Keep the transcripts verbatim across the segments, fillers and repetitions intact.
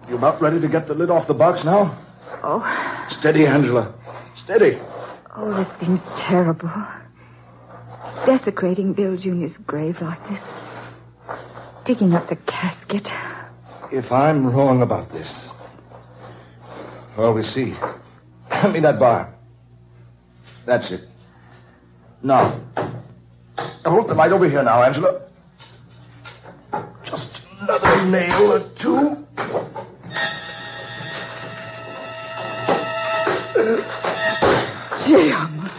You about ready to get the lid off the box now? Oh. Steady, Angela. Steady. Oh, this thing's terrible. Desecrating Bill Junior's grave like this. Digging up the casket. If I'm wrong about this... Well, we'll see. Hand me that bar. That's it. Now, hold the light over here now, Angela. Just another nail or two. Jim.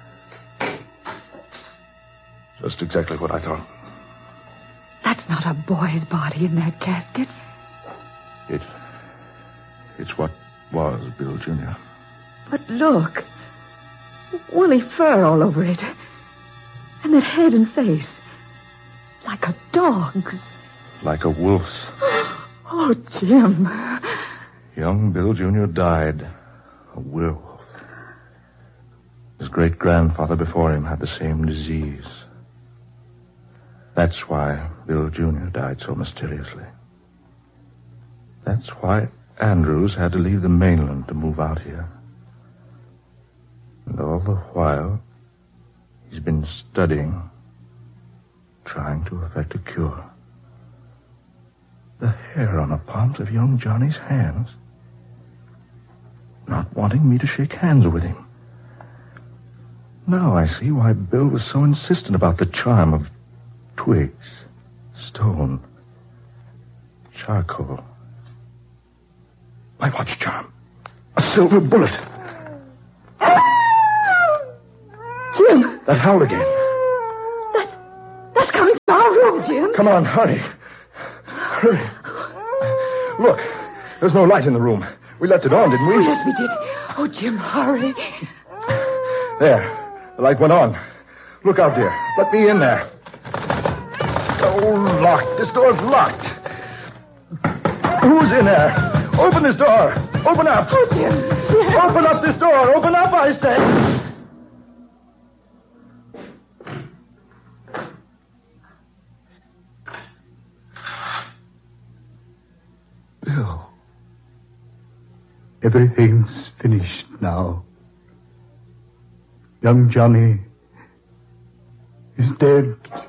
Just exactly what I thought. That's not a boy's body in that casket. It... It's what was Bill Junior But look. Woolly fur all over it. And that head and face. Like a dog's. Like a wolf's. Oh, Jim. Young Bill Junior died. A werewolf. His great-grandfather before him had the same disease. That's why Bill Junior died so mysteriously. That's why Andrews had to leave the mainland to move out here. And all the while, he's been studying, trying to effect a cure. The hair on the palms of young Johnny's hands. Not wanting me to shake hands with him. Now I see why Bill was so insistent about the charm of twigs, stone, charcoal. My watch charm. A silver bullet. Jim! That howl again. That's, that's coming from our room, Jim. Come on, hurry. Hurry. Look, there's no light in the room. We left it on, didn't we? Oh, yes, we did. Oh, Jim, hurry. There. The light went on. Look out, dear. Let me in there. Oh, locked. This door's locked. Who's in there? Open this door. Open up. Oh, Jim. Jim. Open up this door. Open up, I say. Bill. Everything's finished now. Young Johnny is dead.